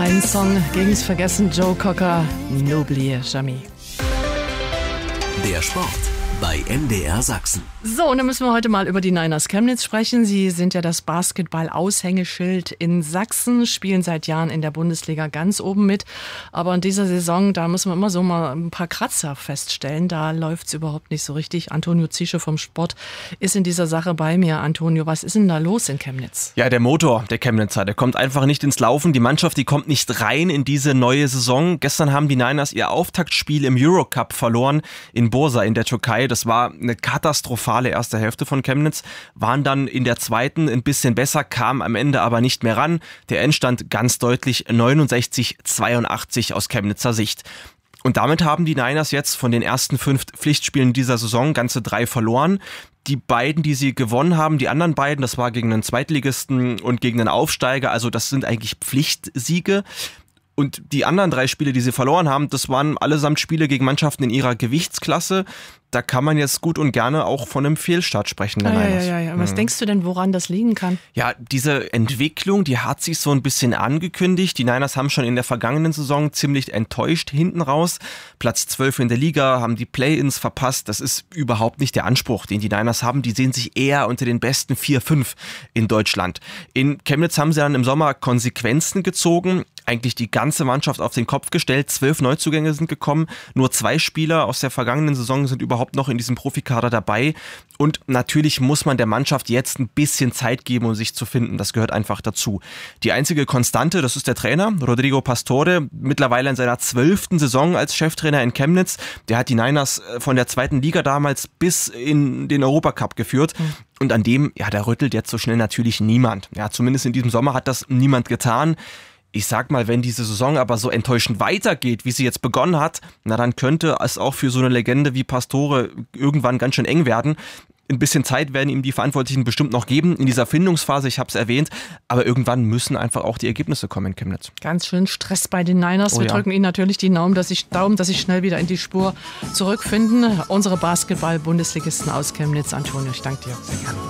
Ein Song gegen's Vergessen, Joe Cocker, N'oublie jamais. Der Sport bei MDR Sachsen. So, und dann müssen wir heute mal über die Niners Chemnitz sprechen. Sie sind ja das Basketball-Aushängeschild in Sachsen, spielen seit Jahren in der Bundesliga ganz oben mit. Aber in dieser Saison, da müssen wir immer so mal ein paar Kratzer feststellen. Da läuft's überhaupt nicht so richtig. Antonio Ziesche vom Sport ist in dieser Sache bei mir. Antonio, was ist denn da los in Chemnitz? Ja, der Motor der Chemnitzer, der kommt einfach nicht ins Laufen. Die Mannschaft, die kommt nicht rein in diese neue Saison. Gestern haben die Niners ihr Auftaktspiel im Eurocup verloren in Bursa in der Türkei. Das war eine katastrophale erste Hälfte von Chemnitz, waren dann in der zweiten ein bisschen besser, kamen am Ende aber nicht mehr ran. Der Endstand ganz deutlich 69-82 aus Chemnitzer Sicht. Und damit haben die Niners jetzt von den ersten 5 Pflichtspielen dieser Saison ganze 3 verloren. Die beiden, die sie gewonnen haben, die anderen beiden, das war gegen einen Zweitligisten und gegen einen Aufsteiger, also das sind eigentlich Pflichtsiege. Und die anderen 3 Spiele, die sie verloren haben, das waren allesamt Spiele gegen Mannschaften in ihrer Gewichtsklasse. Da kann man jetzt gut und gerne auch von einem Fehlstart sprechen. Ja. Was denkst du denn, woran das liegen kann? Ja, diese Entwicklung, die hat sich so ein bisschen angekündigt. Die Niners haben schon in der vergangenen Saison ziemlich enttäuscht hinten raus. Platz 12 in der Liga, haben die Play-ins verpasst. Das ist überhaupt nicht der Anspruch, den die Niners haben. Die sehen sich eher unter den besten 4-5 in Deutschland. In Chemnitz haben sie dann im Sommer Konsequenzen gezogen. Eigentlich die ganze Mannschaft auf den Kopf gestellt. 12 Neuzugänge sind gekommen. Nur 2 Spieler aus der vergangenen Saison sind überhaupt noch in diesem Profikader dabei. Und natürlich muss man der Mannschaft jetzt ein bisschen Zeit geben, um sich zu finden. Das gehört einfach dazu. Die einzige Konstante, das ist der Trainer, Rodrigo Pastore, mittlerweile in seiner 12. Saison als Cheftrainer in Chemnitz. Der hat die Niners von der 2. Liga damals bis in den Europacup geführt. Und an dem, ja, da rüttelt jetzt so schnell natürlich niemand. Ja, zumindest in diesem Sommer hat das niemand getan. Ich sag mal, wenn diese Saison aber so enttäuschend weitergeht, wie sie jetzt begonnen hat, na dann könnte es auch für so eine Legende wie Pastore irgendwann ganz schön eng werden. Ein bisschen Zeit werden ihm die Verantwortlichen bestimmt noch geben in dieser Findungsphase, ich habe es erwähnt, aber irgendwann müssen einfach auch die Ergebnisse kommen in Chemnitz. Ganz schön Stress bei den Niners. Wir drücken ihnen natürlich die Daumen, dass sie schnell wieder in die Spur zurückfinden. Unsere Basketball-Bundesligisten aus Chemnitz. Antonio, ich danke dir. Sehr gerne.